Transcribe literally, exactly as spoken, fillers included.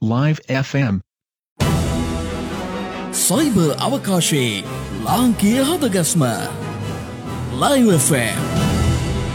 Live F M. Cyber අවකාශයේ ලාංකීය හදගස්ම Live F M